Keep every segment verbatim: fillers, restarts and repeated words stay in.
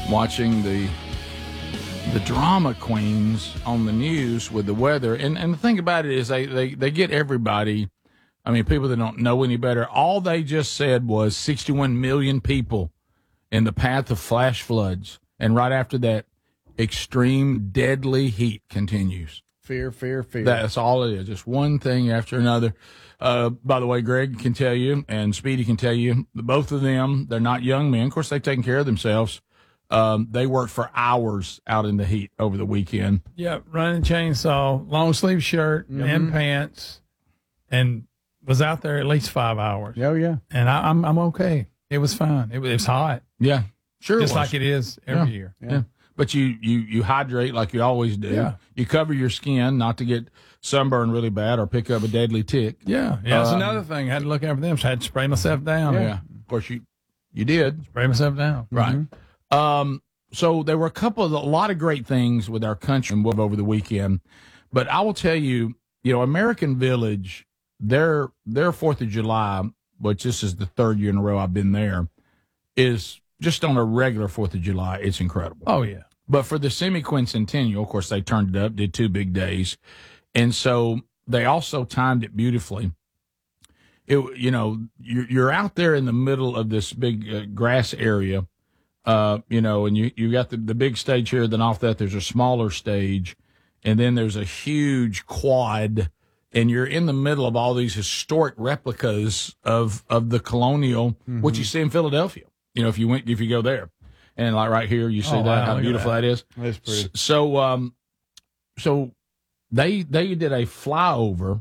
watching the the drama queens on the news with the weather. And and the thing about it is they, they, they get everybody, I mean, people that don't know any better. All they just said was sixty-one million people in the path of flash floods. And right after that, extreme deadly heat continues. Fear, fear, fear. That's all it is. Just one thing after another. Uh, by the way, Greg can tell you and Speedy can tell you, both of them, they're not young men. Of course, they've taken care of themselves. Um, they worked for hours out in the heat over the weekend. Yeah, running chainsaw, long sleeve shirt mm-hmm. and pants, and was out there at least five hours. Oh, yeah. And I, I'm I'm okay. It was fine. It was, it was hot. Yeah, sure. Just it was. like it is every yeah. year. Yeah. yeah. But you, you, you hydrate like you always do. Yeah. You cover your skin not to get sunburn really bad or pick up a deadly tick. Yeah. Yeah. That's um, another thing. I had to look out for them. So I had to spray myself down. Yeah. yeah. Of course, you you did. Spray myself down. Right. Mm-hmm. Um, so there were a couple of, a lot of great things with our country over the weekend. But I will tell you, you know, American Village, their, their fourth of July, which this is the third year in a row I've been there, is just on a regular fourth of July. It's incredible. Oh, yeah. But for the semi-quincentennial, of course, they turned it up, did two big days. And so they also timed it beautifully. It, you know, you're, you're out there in the middle of this big uh, grass area, uh, you know, and you, you got the, the big stage here. Then off that, there's a smaller stage. And then there's a huge quad. And you're in the middle of all these historic replicas of, of the Colonial, mm-hmm. which you see in Philadelphia, you know, if you went, if you go there. And like right here, you see oh, that, wow, how beautiful that. that is. That's pretty. So, um, so they, they did a flyover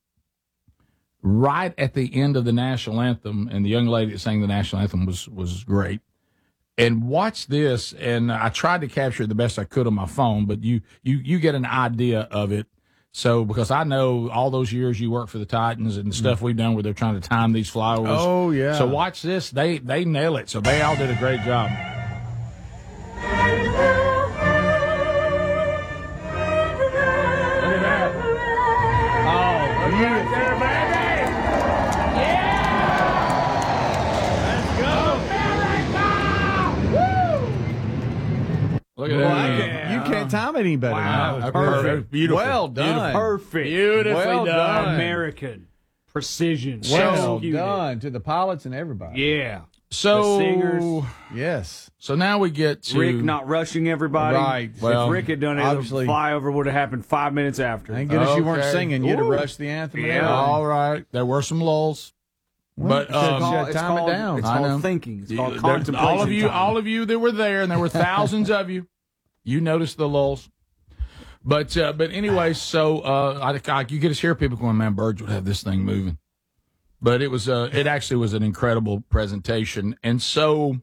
right at the end of the national anthem. And the young lady that sang the national anthem was, was great. And watch this. And I tried to capture it the best I could on my phone, but you, you, you get an idea of it. So, because I know all those years you work for the Titans and the stuff we've done where they're trying to time these flyovers. Oh, yeah. So watch this. They, they nail it. So they all did a great job. Look at well, that. Can, you can't time it any better. Wow. Now. Perfect. Beautiful. Well done. Beautiful. Perfect. Beautifully well done. done. American precision. Well Executed. done to the pilots and everybody. Yeah. So, the singers. Yes. So now we get to Rick not rushing everybody. Right. Well, if Rick had done it, the obviously- flyover would have happened five minutes after. Thank goodness you weren't Okay. singing. You'd have Ooh. rushed the anthem. and Yeah. everything. All right. There were some lulls. But it's um, called- it's time it called, down. It's I know. called thinking. It's called there- contemplation. all of you, time. all of you that were there, and there were thousands of you, you noticed the lulls. But uh, but anyway, so uh, I, I, you get to hear people going, man, Birds would have this thing moving. But it was uh, it actually was an incredible presentation. And so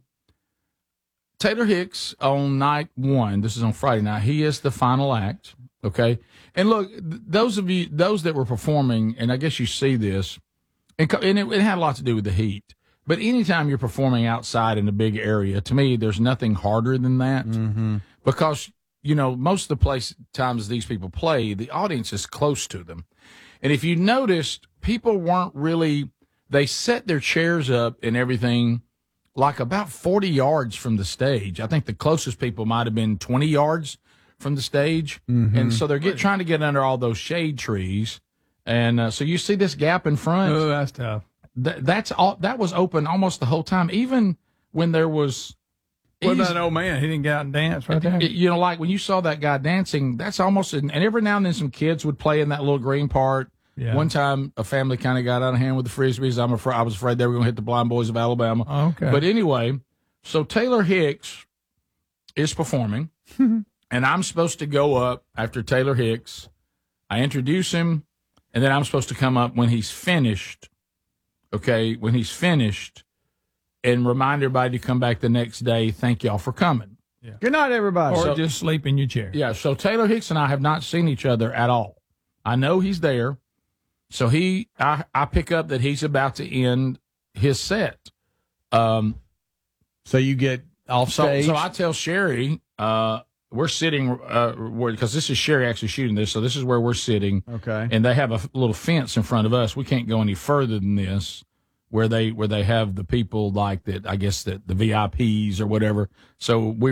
Taylor Hicks on night one, this is on Friday night, he is the final act, okay? And look, th- those of you, those that were performing, and I guess you see this, and, co- and it, it had a lot to do with the heat. But anytime you're performing outside in a big area, to me, there's nothing harder than that. Mm-hmm. Because, you know, most of the place times these people play, the audience is close to them. And if you noticed, people weren't really, they set their chairs up and everything like about forty yards from the stage. I think the closest people might have been twenty yards from the stage. Mm-hmm. And so they're get, trying to get under all those shade trees. And uh, so you see this gap in front. Oh, that's tough. Th- that's all. That was open almost the whole time, even when there was. What about easy- an old man? He didn't get out and dance right there. you know, like when you saw that guy dancing, that's almost, and every now and then some kids would play in that little green part. Yeah. One time, a family kind of got out of hand with the frisbees. I'm afraid, I was afraid they were going to hit the Blind Boys of Alabama. Oh, okay. But anyway, so Taylor Hicks is performing, and I'm supposed to go up after Taylor Hicks. I introduce him, and then I'm supposed to come up when he's finished. Okay, when he's finished, and remind everybody to come back the next day. Thank y'all for coming. Good night, everybody. or so- just sleep in your chair. Yeah, so Taylor Hicks and I have not seen each other at all. I know he's there. So he, I, I pick up that he's about to end his set. Um, So you get off so, stage. so I tell Sherry, uh, we're sitting, uh, because this is Sherry actually shooting this. So this is where we're sitting. Okay. And they have a f- little fence in front of us. We can't go any further than this, where they, where they have the people like that, I guess that the V I Ps or whatever. So we